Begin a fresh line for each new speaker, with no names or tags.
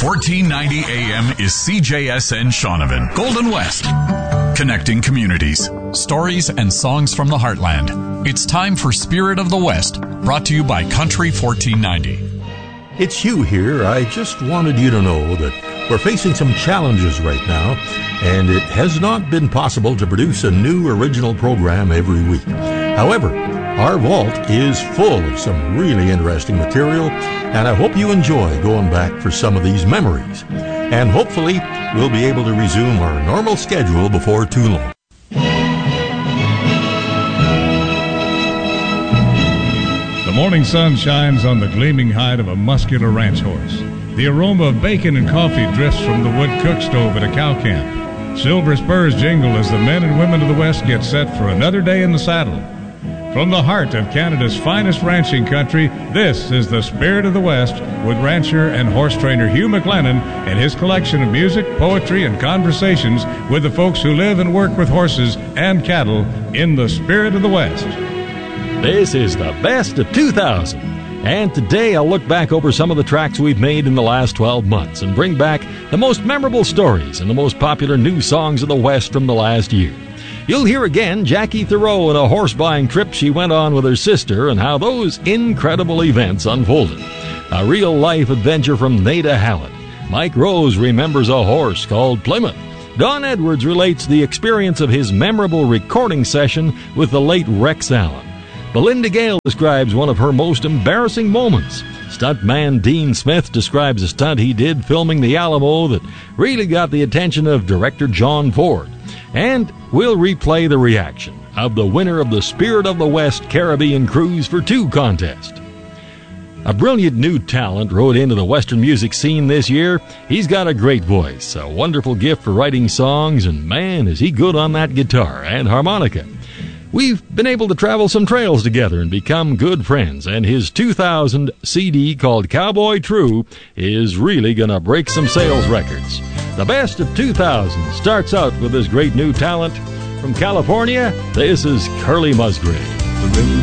1490 AM is CJSN Shaunavon, Golden West. Connecting communities, stories and songs from the heartland. It's time for Spirit of the West, brought to you by Country 1490.
It's Hugh here. I just wanted you to know that we're facing some challenges right now, and it has not been possible to produce a new original program every week. However, our vault is full of some really interesting material, and I hope you enjoy going back for some of these memories. And hopefully, we'll be able to resume our normal schedule before too long.
The morning sun shines on the gleaming hide of a muscular ranch horse. The aroma of bacon and coffee drifts from the wood cook stove at a cow camp. Silver spurs jingle as the men and women of the West get set for another day in the saddle. From the heart of Canada's finest ranching country, this is the Spirit of the West with rancher and horse trainer Hugh McLennan and his collection of music, poetry, and conversations with the folks who live and work with horses and cattle in the Spirit of the West.
This is the best of 2000, and today I'll look back over some of the tracks we've made in the last 12 months and bring back the most memorable stories and the most popular new songs of the West from the last year. You'll hear again Jackie Thoreau and a horse-buying trip she went on with her sister and how those incredible events unfolded. A real-life adventure from Nada Hallett. Mike Rose remembers a horse called Plymouth. Don Edwards relates the experience of his memorable recording session with the late Rex Allen. Belinda Gale describes one of her most embarrassing moments. Stuntman Dean Smith describes a stunt he did filming the Alamo that really got the attention of director John Ford. And we'll replay the reaction of the winner of the Spirit of the West Caribbean Cruise for Two contest. A brilliant new talent rode into the Western music scene this year. He's got a great voice, a wonderful gift for writing songs, and man, is he good on that guitar and harmonica. We've been able to travel some trails together and become good friends, and his 2000 CD called Cowboy True is really gonna break some sales records. The best of 2000 starts out with this great new talent. From California, this is Curly Musgrave.